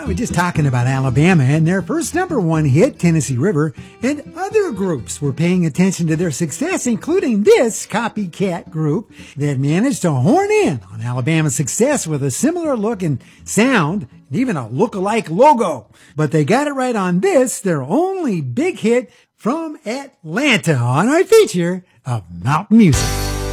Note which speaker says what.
Speaker 1: we're just talking about Alabama and their first #1 hit, Tennessee River, and other groups were paying attention to their success, including this copycat group that managed to horn in on Alabama's success with a similar look and sound, and even a look-alike logo. But they got it right on this, their only big hit from Atlanta, on our feature of Mountain Music.